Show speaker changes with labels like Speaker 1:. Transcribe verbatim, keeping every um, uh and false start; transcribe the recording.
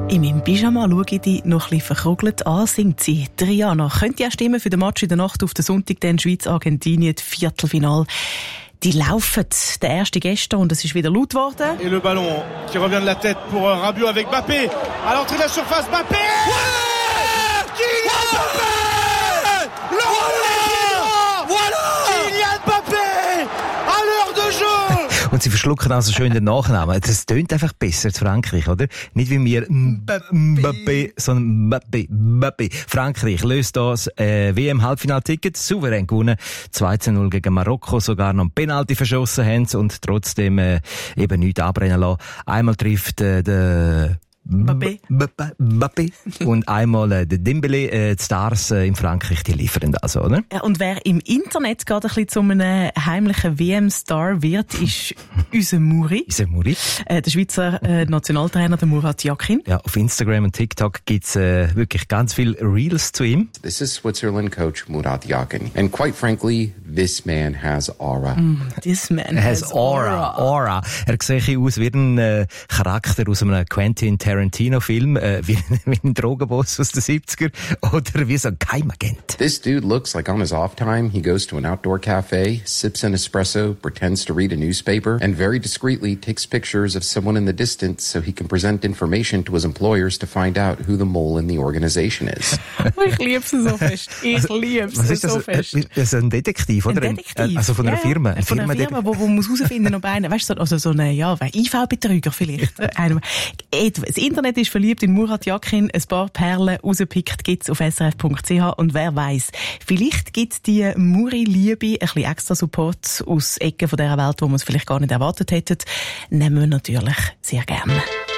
Speaker 1: In meinem Pyjama schaue ich dich noch ein bisschen verkrugelt an, singt sie. Triana könnte ja stimmen für den Match in der Nacht auf den Sonntag, dann Schweiz-Argentinien, Viertelfinal. Die laufen. Der erste gestern und es ist wieder laut geworden.
Speaker 2: Et le ballon qui revient de la tête pour Rabiot avec Mbappé. À l'entrée de la surface, Mbappé! Ouais! Kylian Mbappé! Voilà! Voilà! Kylian Mbappé! À l'heure de jeu!
Speaker 3: Und sie verschlucken also schön den Nachnamen. Das tönt einfach besser zu Frankreich, oder? Nicht wie wir Mbappé, sondern Mbappé, Mbappé. Frankreich löst das äh, W M-Halbfinalticket souverän gewonnen. zwei zu null gegen Marokko, sogar noch ein Penalty verschossen haben und trotzdem äh, eben nichts abbrennen lassen. Einmal trifft äh, der
Speaker 1: Mbappé.
Speaker 3: Mbappé. Und einmal äh, der Dembélé, äh, die Stars äh, in Frankreich, die liefern also, oder?
Speaker 1: Ja, und wer im Internet gerade ein bisschen zu einem heimlichen W M-Star wird, ist unser Muri.
Speaker 3: Unser Muri.
Speaker 1: Äh, der Schweizer äh, Nationaltrainer, der Murat Yakin.
Speaker 3: Ja, auf Instagram und TikTok gibt's äh, wirklich ganz viel Reels zu ihm.
Speaker 4: This is Switzerland coach Murat Yakin. And quite frankly, this man has aura.
Speaker 1: Mm, this man
Speaker 3: has,
Speaker 1: has
Speaker 3: aura. aura. Er sieht aus wie ein äh, Charakter aus einem Quentin Tarantino-Film, äh, wie, wie ein Drogenboss aus den siebziger oder wie so ein Geheimagent.
Speaker 4: This dude looks like on his off time, he goes to an outdoor cafe, sips an espresso, pretends to read a newspaper, and very discreetly takes pictures of someone in the distance so he can present information to his employers to find out who the mole in the organization is.
Speaker 1: Ich liebe es so fest. Ich liebe es so fest.
Speaker 3: Das ist ein Detektiv, oder?
Speaker 1: Ein Detektiv.
Speaker 3: Also von einer
Speaker 1: ja,
Speaker 3: Firma. Ein
Speaker 1: von einer Firma, wo, wo man herausfinden, ob einer, weißt du, also so eine, ja, I V-Betrüger vielleicht. Das Internet ist verliebt in Murat Yakin. Ein paar Perlen rausgepickt gibt's auf s r f punkt c h. Und wer weiss, vielleicht gibt's die Muri-Liebe, ein bisschen extra Support aus Ecken von dieser Welt, wo man es vielleicht gar nicht erwartet hätte. Nehmen wir natürlich sehr gerne.